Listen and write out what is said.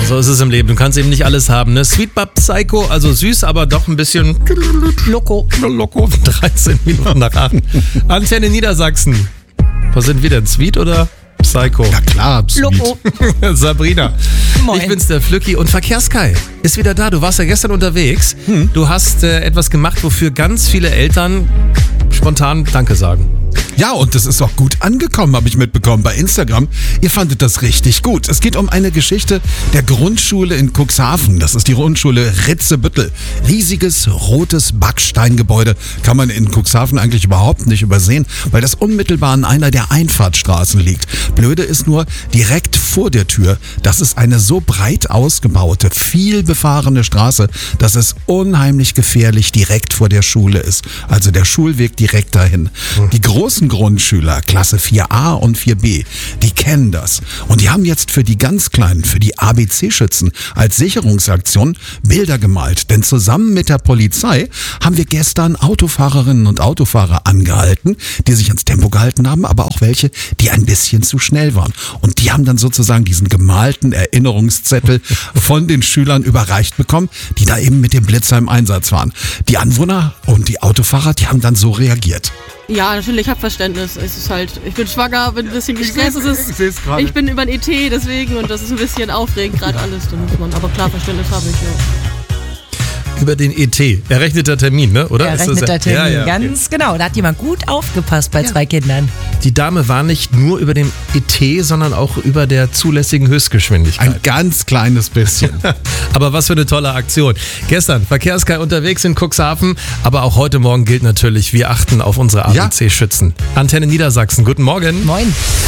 so ist es im Leben. Du kannst eben nicht alles haben. Ne? Sweetbub Psycho, also süß, aber doch ein bisschen Loco. 13 Minuten nach 8. Antenne Niedersachsen. Was sind wir denn? Sweet oder Psycho? Ja klar, absolut. Loco. Sabrina. Moin. Ich bin's, der Flücki. Und Verkehrskai ist wieder da. Du warst ja gestern unterwegs. Du hast etwas gemacht, wofür ganz viele Eltern spontan Danke sagen. Ja, und das ist auch gut angekommen, habe ich mitbekommen bei Instagram. Ihr fandet das richtig gut. Es geht um eine Geschichte der Grundschule in Cuxhaven. Das ist die Grundschule Ritzebüttel. Riesiges, rotes Backsteingebäude kann man in Cuxhaven eigentlich überhaupt nicht übersehen, weil das unmittelbar an einer der Einfahrtstraßen liegt. Blöde ist nur, direkt vor der Tür, das ist eine so breit ausgebaute, viel befahrene Straße, dass es unheimlich gefährlich direkt vor der Schule ist. Also der Schulweg direkt dahin. Die großen Grundschüler, Klasse 4a und 4b, die kennen das. Und die haben jetzt für die ganz Kleinen, für die ABC-Schützen als Sicherungsaktion Bilder gemalt. Denn zusammen mit der Polizei haben wir gestern Autofahrerinnen und Autofahrer angehalten, die sich ans Tempo gehalten haben, aber auch welche, die ein bisschen zu schnell waren. Und die haben dann sozusagen diesen gemalten Erinnerungszettel von den Schülern überreicht bekommen, die da eben mit dem Blitzer im Einsatz waren. Die Anwohner und die Autofahrer, die haben dann so reagiert. Ja, natürlich, ich habe Verständnis. Es ist halt, ich bin schwanger, bin ein bisschen gestresst. Ich bin über ein ET deswegen und das ist ein bisschen aufregend gerade alles. Da muss man, aber klar, Verständnis habe ich, ja. Über den ET. Errechneter Termin, ne? Oder? Errechneter Termin, Ja, okay. ganz genau. Da hat jemand gut aufgepasst bei 2 Kindern. Die Dame war nicht nur über dem ET, sondern auch über der zulässigen Höchstgeschwindigkeit. Ein ganz kleines bisschen. Aber was für eine tolle Aktion. Gestern Verkehrskai unterwegs in Cuxhaven, aber auch heute Morgen gilt natürlich, wir achten auf unsere ABC-Schützen. Antenne Niedersachsen, guten Morgen. Moin.